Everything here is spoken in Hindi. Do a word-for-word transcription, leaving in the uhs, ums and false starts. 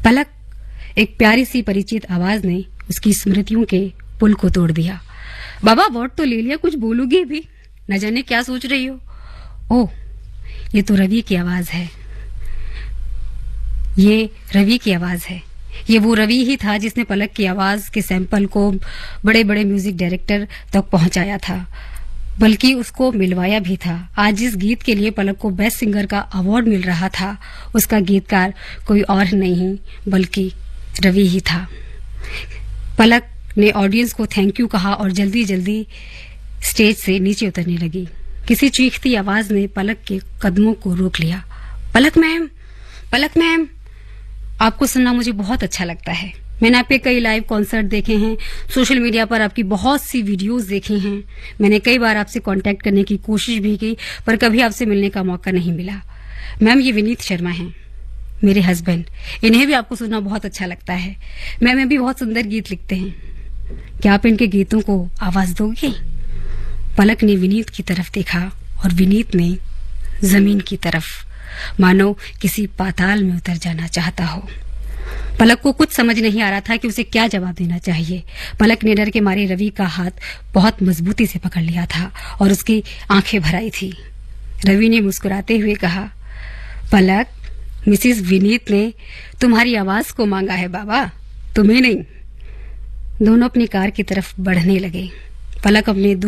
पलक, एक प्यारी सी परिचित आवाज ने उसकी स्मृतियों के पुल को तोड़ दिया। बाबा वोट तो ले लिया, कुछ बोलोगी भी? न जाने क्या सोच रही हो। ओह, ये तो रवि की आवाज है। ये रवि की आवाज है। ये वो रवि ही था जिसने पलक की आवाज के सैंपल को बड़े बड़े म्यूजिक डायरेक्टर तक पहुंचाया था, बल्कि उसको मिलवाया भी था। आज जिस गीत के लिए पलक को बेस्ट सिंगर का अवार्ड मिल रहा था, उसका गीतकार कोई और नहीं बल्कि रवि ही था। पलक ने ऑडियंस को थैंक यू कहा और जल्दी जल्दी स्टेज से नीचे उतरने लगी। किसी चीखती आवाज ने पलक के कदमों को रोक लिया। पलक मैम, पलक मैम, आपको सुनना मुझे बहुत अच्छा लगता है। मैंने आपके कई लाइव कॉन्सर्ट देखे हैं, सोशल मीडिया पर आपकी बहुत सी वीडियोस देखी हैं। मैंने कई बार आपसे कांटेक्ट करने की कोशिश भी की, पर कभी आपसे मिलने का मौका नहीं मिला। मैम, ये विनीत शर्मा हैं, मेरे हस्बैंड। इन्हें भी आपको सुनना बहुत अच्छा लगता है। मैम, ये भी बहुत सुंदर गीत लिखते हैं। क्या आप इनके गीतों को आवाज दोगे? पलक ने विनीत की तरफ देखा और विनीत ने जमीन की तरफ, मानो किसी पाताल में उतर जाना चाहता हो। पलक को कुछ समझ नहीं आ रहा था कि उसे क्या जवाब देना चाहिए। पलक ने डर के मारे रवि का हाथ बहुत मजबूती से पकड़ लिया था और उसकी आंखें भर आई थी। रवि ने मुस्कुराते हुए कहा, पलक, मिसिस विनीत ने तुम्हारी आवाज को मांगा है बाबा, तुम्हें नहीं। दोनों अपनी कार की तरफ बढ़ने लगे। पलक अपने